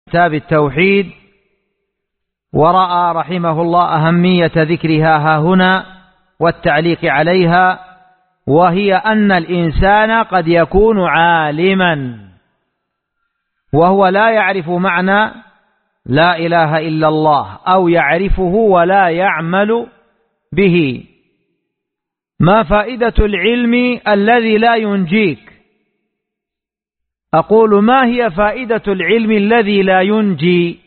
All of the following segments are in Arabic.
كتاب التوحيد، ورأى رحمه الله أهمية ذكرها هاهنا والتعليق عليها، وهي أن الإنسان قد يكون عالما وهو لا يعرف معنى لا إله إلا الله، أو يعرفه ولا يعمل به. ما فائدة العلم الذي لا ينجيك؟ أقول: ما هي فائدة العلم الذي لا ينجي؟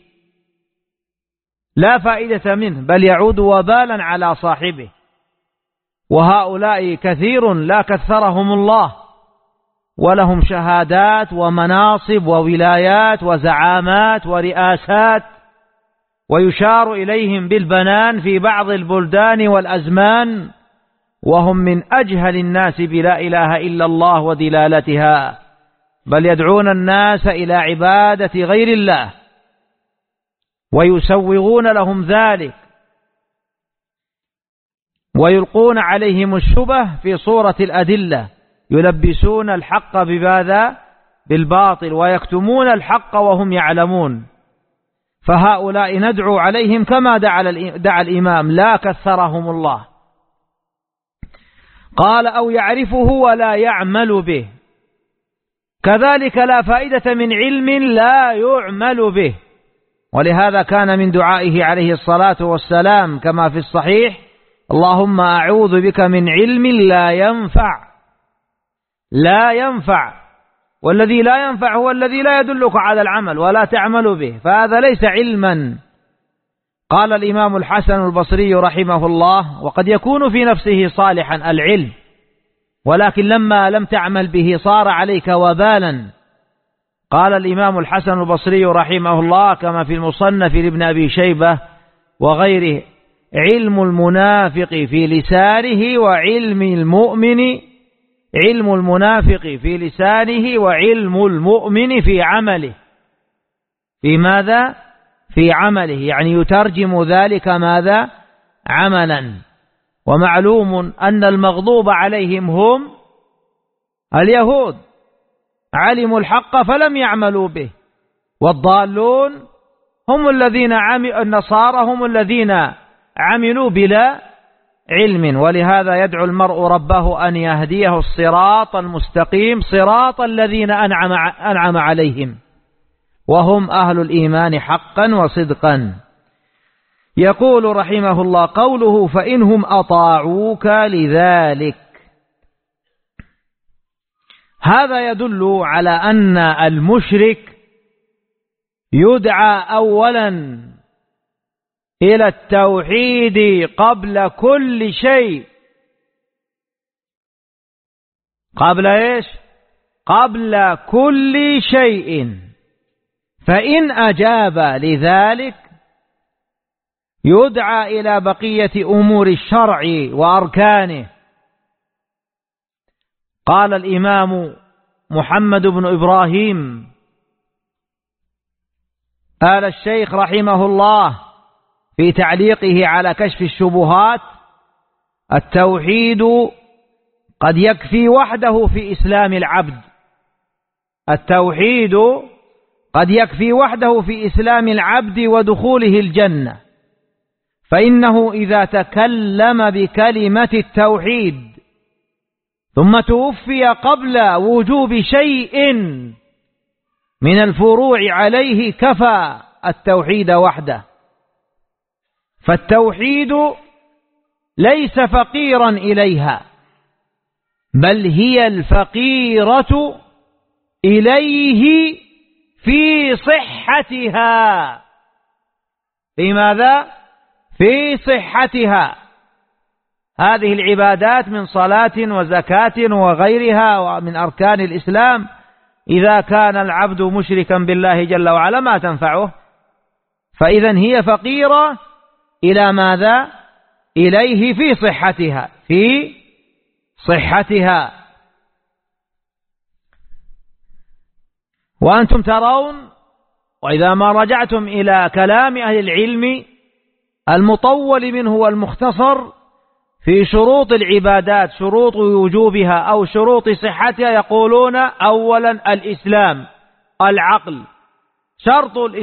لا فائدة منه، بل يعود وبالا على صاحبه. وهؤلاء كثير لا كثرهم الله، ولهم شهادات ومناصب وولايات وزعامات ورئاسات، ويشار إليهم بالبنان في بعض البلدان والأزمان، وهم من أجهل الناس بلا إله إلا الله ودلالتها، بل يدعون الناس إلى عبادة غير الله ويسوغون لهم ذلك، ويلقون عليهم الشبه في صورة الأدلة، يلبسون الحق بماذا؟ بالباطل، ويكتمون الحق وهم يعلمون. فهؤلاء ندعو عليهم كما دعا الإمام: لا كثرهم الله. قال: أو يعرفه ولا يعمل به. كذلك لا فائدة من علم لا يعمل به، ولهذا كان من دعائه عليه الصلاة والسلام كما في الصحيح: اللهم أعوذ بك من علم لا ينفع. لا ينفع، والذي لا ينفع هو الذي لا يدلك على العمل ولا تعمل به، فهذا ليس علما. قال الإمام الحسن البصري رحمه الله: وقد يكون في نفسه صالحا العلم، ولكن لما لم تعمل به صار عليك وبالا. قال الإمام الحسن البصري رحمه الله كما في المصنف لابن أبي شيبة وغيره: علم المنافق في لسانه وعلم المؤمن، علم المنافق في لسانه وعلم المؤمن في عمله. في ماذا؟ في عمله، يعني يترجم ذلك ماذا؟ عملا. ومعلوم أن المغضوب عليهم هم اليهود، علموا الحق فلم يعملوا به، والضالون هم الذين النصارى هم الذين عملوا بلا علم. ولهذا يدعو المرء ربه أن يهديه الصراط المستقيم، صراط الذين أنعم عليهم، وهم أهل الإيمان حقا وصدقا. يقول رحمه الله: قوله فإنهم أطاعوك لذلك، هذا يدل على أن المشرك يدعى أولا إلى التوحيد قبل كل شيء. قبل إيش؟ قبل كل شيء. فإن أجاب لذلك يدعى إلى بقية أمور الشرع وأركانه. قال الإمام محمد بن إبراهيم آل الشيخ رحمه الله في تعليقه على كشف الشبهات: التوحيد قد يكفي وحده في إسلام العبد. التوحيد قد يكفي وحده في إسلام العبد ودخوله الجنة، فإنه إذا تكلم بكلمة التوحيد ثم توفي قبل وجوب شيء من الفروع عليه كفى التوحيد وحده. فالتوحيد ليس فقيرا إليها، بل هي الفقيرة إليه في صحتها. في ماذا؟ في صحتها. هذه العبادات من صلاة وزكاة وغيرها ومن أركان الإسلام، إذا كان العبد مشركا بالله جل وعلا ما تنفعه، فإذا هي فقيرة إلى ماذا؟ إليه في صحتها، في صحتها. وأنتم ترون، وإذا ما رجعتم إلى كلام أهل العلم المطول منه والمختصر في شروط العبادات، شروط وجوبها أو شروط صحتها، يقولون: أولا الإسلام، العقل. شرط